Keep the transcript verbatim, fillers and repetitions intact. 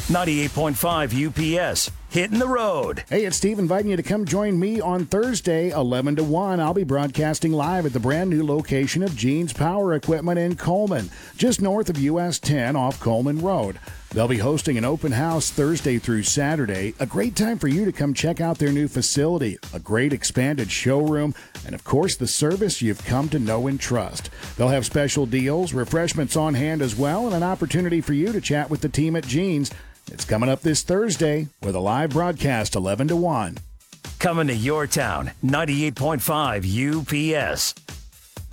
ninety-eight point five U P S. Hitting the road. Hey, it's Steve inviting you to come join me on Thursday, eleven to one. I'll be broadcasting live at the brand new location of Gene's Power Equipment in Coleman, just north of U S ten off Coleman Road. They'll be hosting an open house Thursday through Saturday. A great time for you to come check out their new facility, a great expanded showroom, and of course the service you've come to know and trust. They'll have special deals, refreshments on hand as well, and an opportunity for you to chat with the team at Gene's. It's coming up this Thursday with a live broadcast eleven to one. Coming to your town, ninety-eight point five U P S.